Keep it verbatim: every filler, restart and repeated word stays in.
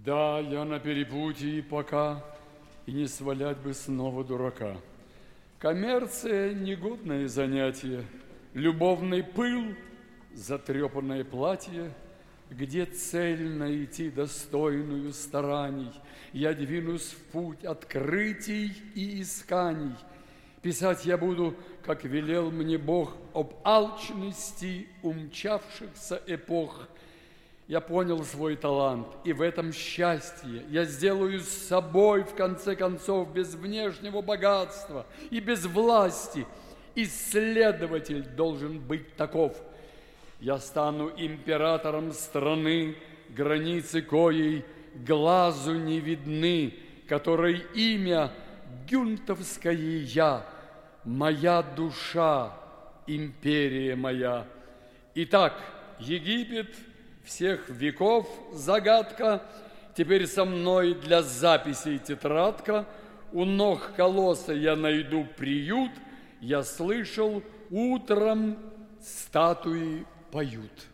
Да, я на перепутье пока, и не свалять бы снова дурака. Коммерция — негодное занятие, любовный пыл, затрепанное платье. Где цель найти достойную стараний? Я двинусь в путь открытий и исканий. Писать я буду, как велел мне Бог, об алчности умчавшихся эпох. Я понял свой талант, и в этом счастье. Я сделаю с собой, в конце концов, без внешнего богатства и без власти. Исследователь должен быть таков. Я стану императором страны, границы коей глазу не видны, которой имя гюнтовское я, моя душа, империя моя. Итак, Египет всех веков загадка, теперь со мной для записей тетрадка. У ног колосса я найду приют, я слышал, утром статуи поют.